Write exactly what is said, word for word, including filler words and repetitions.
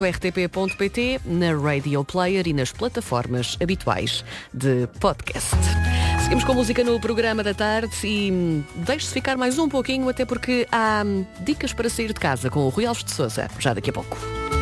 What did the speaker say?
r t p ponto p t, na Radio Player e nas plataformas habituais de podcast. Seguimos com música no programa da tarde e hum, deixe-se ficar mais um pouquinho, até porque há hum, dicas para sair de casa com o Rui Alves de Sousa, já daqui a pouco.